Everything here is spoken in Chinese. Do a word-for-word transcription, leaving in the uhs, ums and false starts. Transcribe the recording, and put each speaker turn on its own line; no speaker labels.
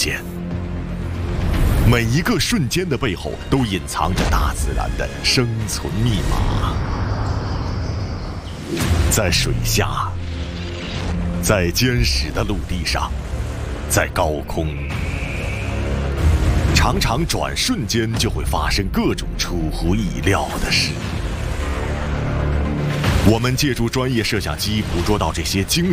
现。每一个瞬间的背后，都隐藏着大自然的生存密码。在水下，在坚实的陆地上，在高空，常常转瞬间就会发生各种出乎意料的事。我们借助专业摄像机捕捉到这些惊